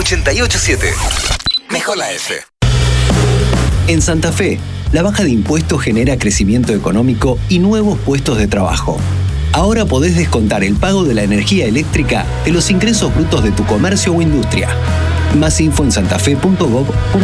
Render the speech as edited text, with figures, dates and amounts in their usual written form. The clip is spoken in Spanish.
887. Mejor la F. En Santa Fe, la baja de impuestos genera crecimiento económico y nuevos puestos de trabajo. Ahora podés descontar el pago de la energía eléctrica de los ingresos brutos de tu comercio o industria. Más info en santafe.gov.ar.